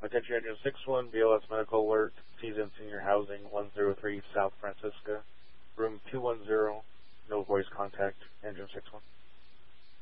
Attention Engine 61, BLS Medical Alert, Season Senior Housing, 103 South Francisco, Room 210, no voice contact, Engine 61.